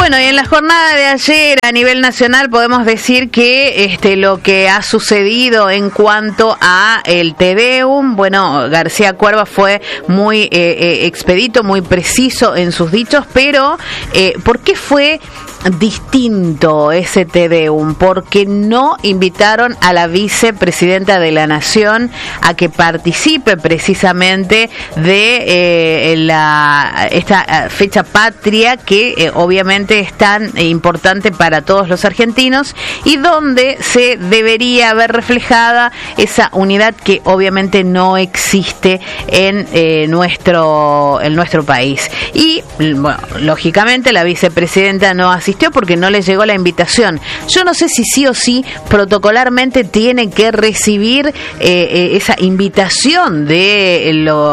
Bueno, y en la jornada de ayer a nivel nacional podemos decir que lo que ha sucedido en cuanto a el Te Deum, bueno, García Cuerva fue muy expedito, muy preciso en sus dichos, pero ¿por qué fue distinto ese Te Deum? Porque no invitaron a la vicepresidenta de la Nación a que participe precisamente de esta fecha patria que obviamente es tan importante para todos los argentinos y donde se debería ver reflejada esa unidad que obviamente no existe en nuestro país. Y bueno, lógicamente la vicepresidenta no asistió porque no le llegó la invitación. Yo no sé si sí o sí protocolarmente tiene que recibir esa invitación de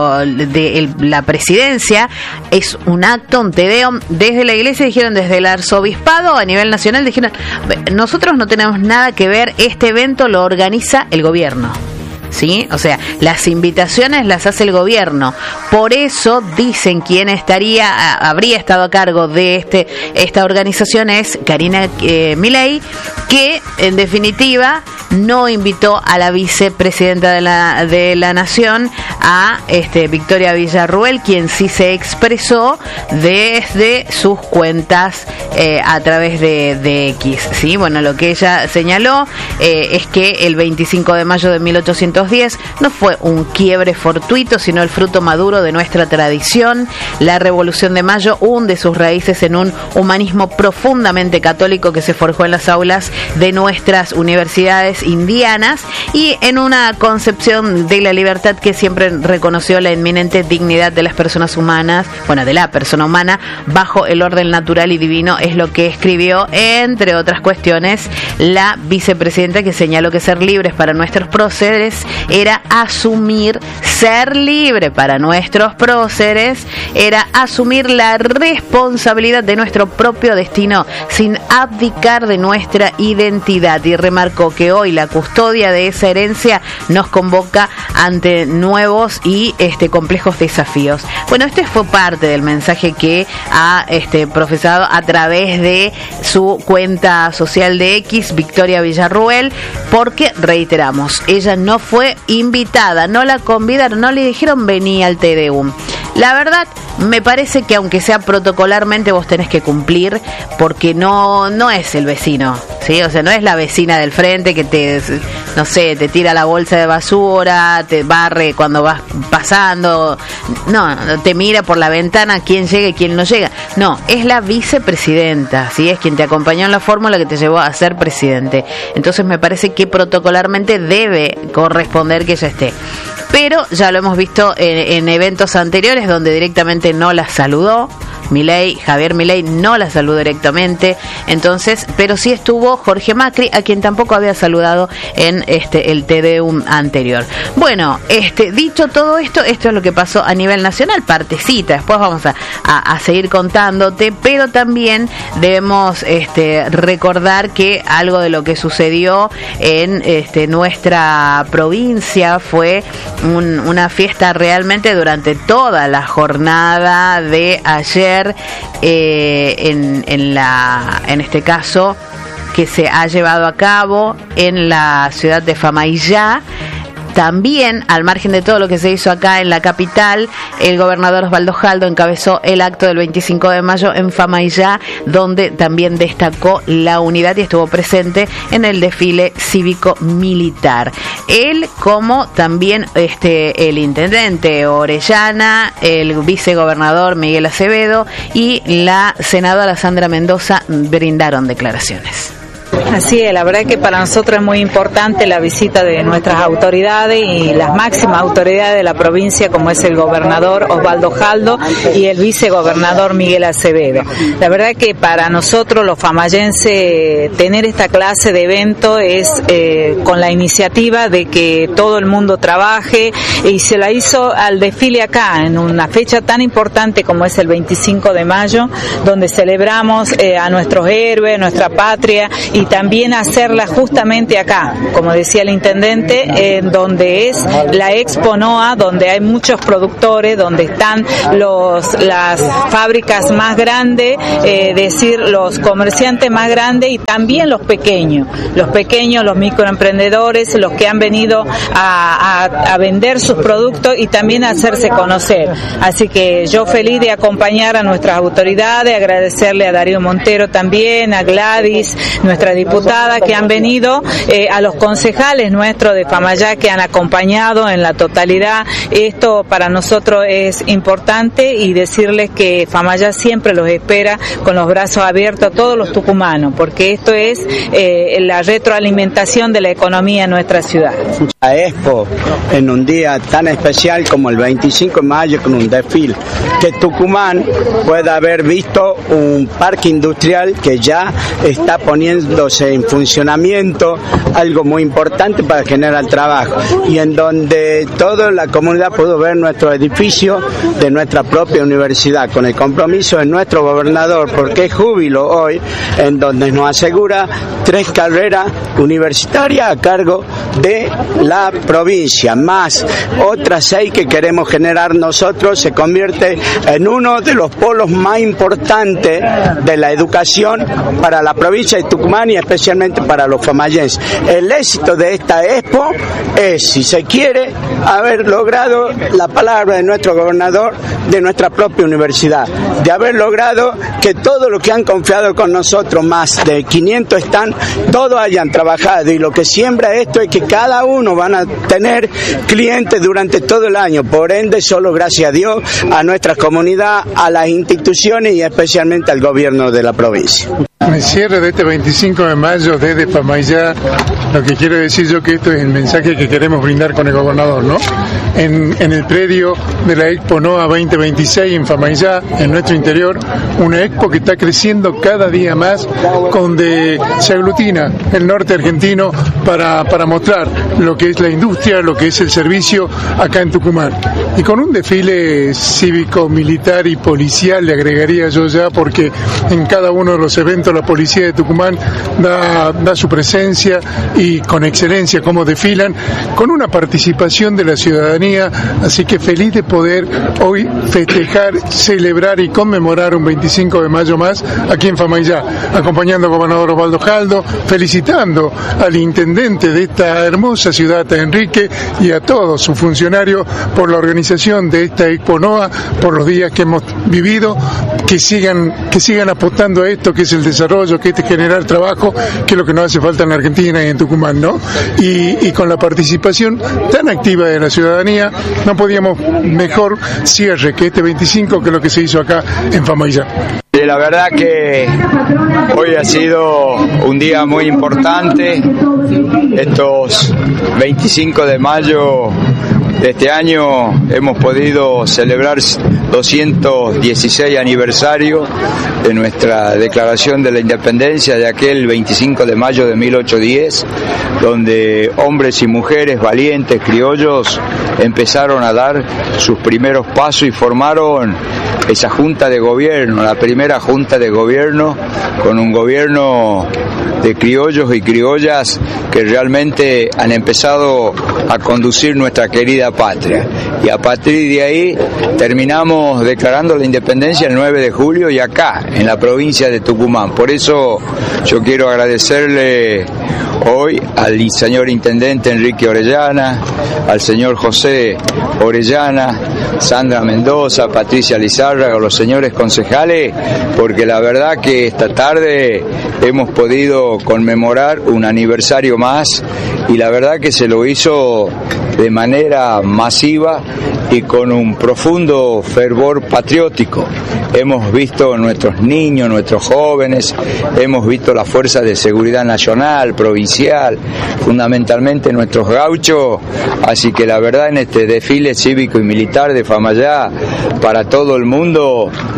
la presidencia. Es un acto, un Te Deum. Desde la iglesia dijeron, desde el arzobispado a nivel nacional dijeron, nosotros no tenemos nada que ver, este evento lo organiza el gobierno. ¿Sí? O sea, las invitaciones las hace el gobierno. Por eso dicen quien habría estado a cargo de esta organización es Karina Milei, que en definitiva no invitó a la vicepresidenta de la Nación, a Victoria Villarruel, quien sí se expresó desde sus cuentas a través de X. ¿Sí? Bueno, lo que ella señaló es que el 25 de mayo de 1810 no fue un quiebre fortuito, sino el fruto maduro de nuestra tradición. La Revolución de Mayo hunde sus raíces en un humanismo profundamente católico que se forjó en las aulas de nuestras universidades indianas y en una concepción de la libertad que siempre reconoció la inminente dignidad de las personas humanas, bueno, de la persona humana, bajo el orden natural y divino, es lo que escribió, entre otras cuestiones, la vicepresidenta, que señaló que ser libres para nuestros próceres era asumir, ser libre para nuestros próceres era asumir la responsabilidad de nuestro propio destino sin abdicar de nuestra identidad, y remarcó que hoy la custodia de esa herencia nos convoca ante nuevos y complejos desafíos. Bueno, este fue parte del mensaje que ha profesado a través de su cuenta social de X, Victoria Villarruel, porque reiteramos, ella no fue invitada, no la convidaron, no le dijeron vení al Te Deum. La verdad, me parece que aunque sea protocolarmente vos tenés que cumplir, porque no es el vecino, ¿sí? O sea, no es la vecina del frente que te tira la bolsa de basura, te barre cuando vas pasando, no te mira por la ventana quién llega y quién no llega. No, es la vicepresidenta, ¿sí? Es quien te acompañó en la fórmula que te llevó a ser presidente. Entonces me parece que protocolarmente debe corresponder que ella esté. Pero ya lo hemos visto en eventos anteriores donde directamente no la saludó. Javier Milei no la saludó directamente, entonces, pero sí estuvo Jorge Macri, a quien tampoco había saludado en el Te Deum anterior. Bueno, dicho todo esto es lo que pasó a nivel nacional, partecita, después vamos a seguir contándote, pero también debemos recordar que algo de lo que sucedió en nuestra provincia fue una fiesta realmente durante toda la jornada de ayer, en este caso que se ha llevado a cabo en la ciudad de Famaillá. También, al margen de todo lo que se hizo acá en la capital, el gobernador Osvaldo Jaldo encabezó el acto del 25 de mayo en Famaillá, donde también destacó la unidad y estuvo presente en el desfile cívico-militar. Él, como también el intendente Orellana, el vicegobernador Miguel Acevedo y la senadora Sandra Mendoza brindaron declaraciones. Así es, la verdad que para nosotros es muy importante la visita de nuestras autoridades y las máximas autoridades de la provincia, como es el gobernador Osvaldo Jaldo y el vicegobernador Miguel Acevedo. La verdad que para nosotros los famayenses tener esta clase de evento es con la iniciativa de que todo el mundo trabaje, y se la hizo al desfile acá en una fecha tan importante como es el 25 de mayo, donde celebramos a nuestros héroes, nuestra patria, y y también hacerla justamente acá, como decía el intendente, en donde es la Expo NOA, donde hay muchos productores, donde están las fábricas más grandes, decir los comerciantes más grandes y también los pequeños, los microemprendedores, los que han venido a vender sus productos y también a hacerse conocer. Así que yo feliz de acompañar a nuestras autoridades, agradecerle a Darío Montero también, a Gladys, nuestra diputada, que han venido, a los concejales nuestros de Famayá que han acompañado en la totalidad. Esto para nosotros es importante y decirles que Famayá siempre los espera con los brazos abiertos a todos los tucumanos, porque esto es la retroalimentación de la economía en nuestra ciudad. La Expo en un día tan especial como el 25 de mayo con un desfile, que Tucumán pueda haber visto un parque industrial que ya está poniéndose en funcionamiento, algo muy importante para generar trabajo, y en donde toda la comunidad pudo ver nuestro edificio de nuestra propia universidad, con el compromiso de nuestro gobernador, porque es júbilo hoy, en donde nos asegura 3 carreras universitarias a cargo de la provincia, más otras 6 que queremos generar nosotros. Se convierte en uno de los polos más importantes de la educación para la provincia de Tucumán y especialmente para los famayenses. El éxito de esta Expo es, si se quiere, haber logrado la palabra de nuestro gobernador, de nuestra propia universidad, de haber logrado que todo lo que han confiado con nosotros, más de 500 están, todos hayan trabajado, y lo que siembra esto es que cada uno van a tener clientes durante todo el año. Por ende, solo gracias a Dios, a nuestra comunidad, a las instituciones y especialmente al gobierno de la provincia. En el cierre de este 25 de mayo desde Famayá, lo que quiero decir yo que esto es el mensaje que queremos brindar con el gobernador, ¿no? En el predio de la Expo NOA 2026 en Famayá, en nuestro interior, una expo que está creciendo cada día más, donde se aglutina el norte argentino para mostrar lo que es la industria, lo que es el servicio acá en Tucumán. Y con un desfile cívico, militar y policial, le agregaría yo ya, porque en cada uno de los eventos la policía de Tucumán da su presencia y con excelencia como desfilan, con una participación de la ciudadanía, así que feliz de poder hoy festejar, celebrar y conmemorar un 25 de mayo más aquí en Famayá, acompañando al gobernador Osvaldo Jaldo, felicitando al intendente de esta hermosa ciudad, a Enrique, y a todos sus funcionarios por la organización de esta Expo NOA, por los días que hemos vivido, que sigan apostando a esto, que es el desarrollo, que es generar trabajo, que es lo que nos hace falta en la Argentina y en Tucumán, ¿no? Y con la participación tan activa de la ciudadanía, no podíamos mejor cierre que este 25 que lo que se hizo acá en Famayá. Y la verdad que hoy ha sido un día muy importante. Estos 25 de mayo de este año hemos podido celebrar 216 aniversario de nuestra declaración de la independencia de aquel 25 de mayo de 1810, donde hombres y mujeres valientes, criollos, empezaron a dar sus primeros pasos y formaron esa junta de gobierno, la primera junta de gobierno, con un gobierno de criollos y criollas que realmente han empezado a conducir nuestra querida patria. Y a partir de ahí terminamos declarando la independencia el 9 de julio y acá, en la provincia de Tucumán. Por eso yo quiero agradecerle hoy al señor intendente Enrique Orellana, al señor José Orellana, Sandra Mendoza, Patricia Lizárraga, los señores concejales, porque la verdad que esta tarde hemos podido conmemorar un aniversario más, y la verdad que se lo hizo de manera masiva y con un profundo fervor patriótico. Hemos visto nuestros niños, nuestros jóvenes, hemos visto las fuerzas de seguridad nacional, provincial, fundamentalmente nuestros gauchos, así que la verdad en este desfile cívico y militar de Famayá, para todo el mundo,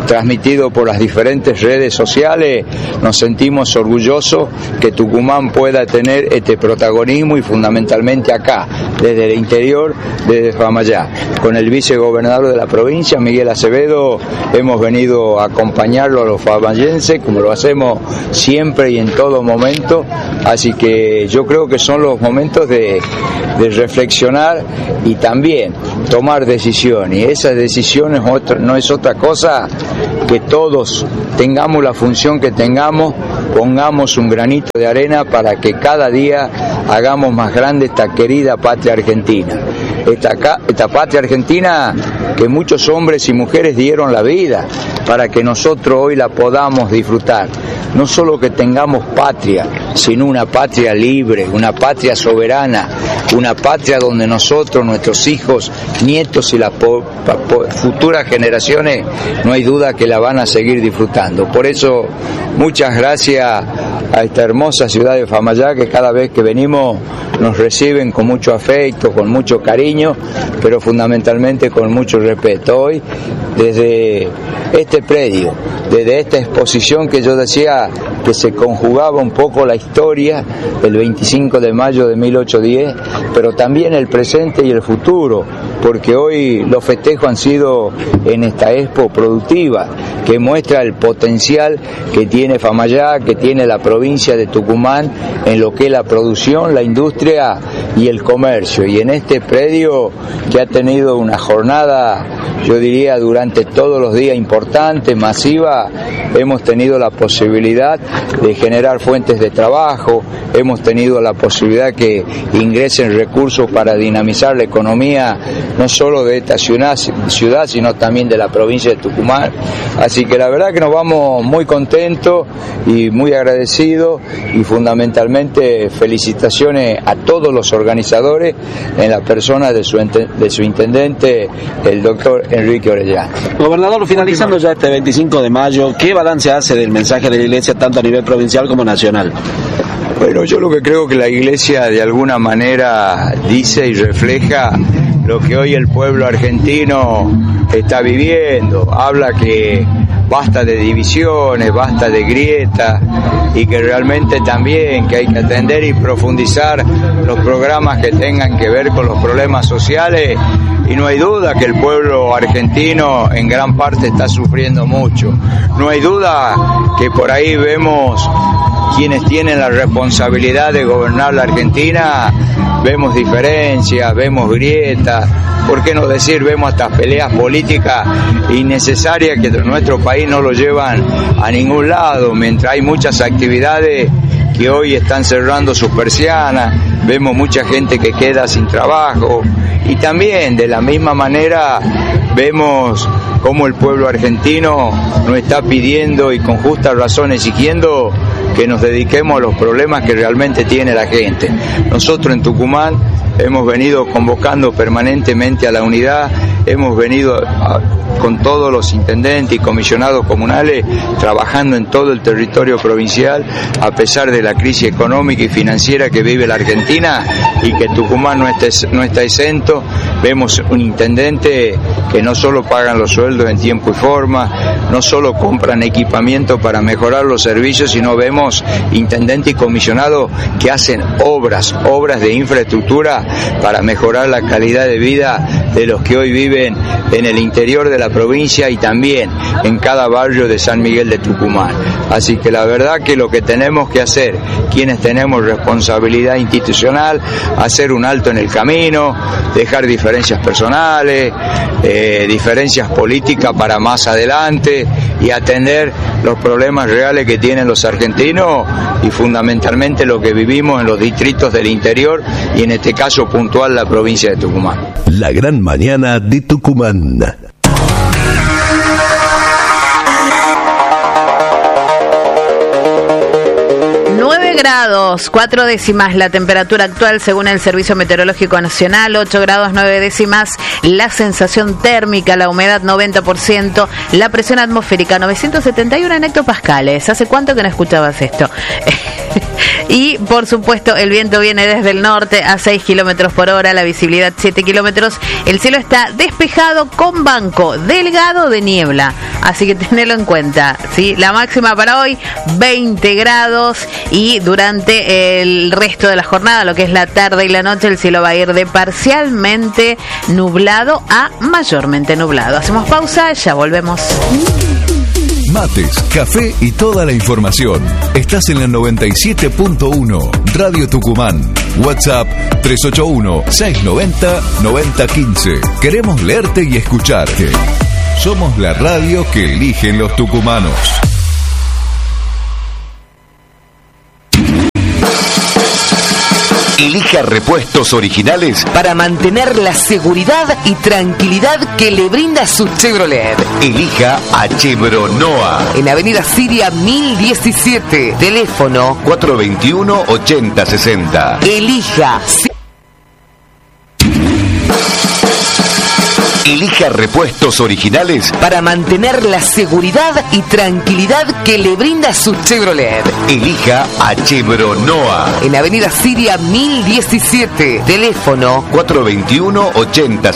transmitido por las diferentes redes sociales, nos sentimos orgullosos que Tucumán pueda tener este protagonismo y fundamentalmente acá, desde el interior, desde Famayá. Con el vicegobernador de la provincia, Miguel Acevedo, hemos venido a acompañarlo a los famayenses, como lo hacemos siempre y en todo momento, así que yo creo que son los momentos de reflexionar y también tomar decisiones, y esas decisiones no es otra cosa que todos tengamos la función que tengamos, pongamos un granito de arena para que cada día hagamos más grande esta querida patria argentina. Esta patria argentina que muchos hombres y mujeres dieron la vida para que nosotros hoy la podamos disfrutar. No solo que tengamos patria, sino una patria libre, una patria soberana, una patria donde nosotros, nuestros hijos, nietos y las futuras generaciones, no hay duda que la van a seguir disfrutando. Por eso, muchas gracias a esta hermosa ciudad de Famayá, que cada vez que venimos nos reciben con mucho afecto, con mucho cariño, pero fundamentalmente con mucho respeto. Hoy, desde este predio, desde esta exposición que yo decía que se conjugaba un poco la historia del 25 de mayo de 1810, pero también el presente y el futuro, porque hoy los festejos han sido en esta expo productiva, que muestra el potencial que tiene Famayá, que tiene la provincia de Tucumán en lo que es la producción, la industria y el comercio. Y en este predio, que ha tenido una jornada, yo diría, durante todos los días importante, masiva, hemos tenido la posibilidad de generar fuentes de trabajo, hemos tenido la posibilidad que ingresen recursos para dinamizar la economía, no solo de esta ciudad, sino también de la provincia de Tucumán. Así que la verdad que nos vamos muy contentos y muy agradecidos, y fundamentalmente felicitaciones a todos los organizadores en la persona de su intendente, el doctor Enrique Orellana. Gobernador, finalizando ya este 25 de mayo, ¿qué balance hace del mensaje de la Iglesia tanto a nivel provincial como nacional? Bueno, yo lo que creo que la Iglesia de alguna manera dice y refleja lo que hoy el pueblo argentino está viviendo. Habla que basta de divisiones, basta de grietas, y que realmente también que hay que atender y profundizar los programas que tengan que ver con los problemas sociales. Y no hay duda que el pueblo argentino en gran parte está sufriendo mucho. No hay duda que por ahí vemos quienes tienen la responsabilidad de gobernar la Argentina, vemos diferencias, vemos grietas, ¿por qué no decir, vemos estas peleas políticas innecesarias que nuestro país no lo llevan a ningún lado, mientras hay muchas actividades que hoy están cerrando sus persianas, vemos mucha gente que queda sin trabajo, y también de la misma manera vemos cómo el pueblo argentino nos está pidiendo, y con justa razón exigiendo, que nos dediquemos a los problemas que realmente tiene la gente. Nosotros en Tucumán hemos venido convocando permanentemente a la unidad, hemos venido con todos los intendentes y comisionados comunales trabajando en todo el territorio provincial, a pesar de la crisis económica y financiera que vive la Argentina, y que Tucumán no está exento. Vemos un intendente que no solo pagan los sueldos en tiempo y forma, no solo compran equipamiento para mejorar los servicios, sino vemos intendentes y comisionados que hacen obras de infraestructura para mejorar la calidad de vida de los que hoy viven en el interior de la provincia y también en cada barrio de San Miguel de Tucumán. Así que la verdad que lo que tenemos que hacer, quienes tenemos responsabilidad institucional, hacer un alto en el camino, dejar diferencias personales, diferencias políticas para más adelante, y atender los problemas reales que tienen los argentinos, y fundamentalmente lo que vivimos en los distritos del interior, y en este caso puntual la provincia de Tucumán. La gran mañana de Tucumán. 9 grados, 4 décimas la temperatura actual según el Servicio Meteorológico Nacional, 8 grados 9 décimas la sensación térmica, la humedad 90%, la presión atmosférica 971 en hectopascales. ¿Hace cuánto que no escuchabas esto? Y por supuesto el viento viene desde el norte a 6 kilómetros por hora, la visibilidad 7 kilómetros, el cielo está despejado con banco delgado de niebla, así que tenedlo en cuenta, ¿sí? La máxima para hoy 20 grados y durante el resto de la jornada, lo que es la tarde y la noche, el cielo va a ir de parcialmente nublado a mayormente nublado. Hacemos pausa, ya volvemos. Mates, café y toda la información. Estás en la 97.1 Radio Tucumán. WhatsApp 381-690-9015. Queremos leerte y escucharte. Somos la radio que eligen los tucumanos. Elija repuestos originales para mantener la seguridad y tranquilidad que le brinda su Chevrolet. Elija a Chevronoa. En Avenida Siria 1017. Teléfono 421-8060. Elija. Elija repuestos originales para mantener la seguridad y tranquilidad que le brinda su Chevrolet. Elija a Chevronoa. En Avenida Siria 1017. Teléfono 421-8060.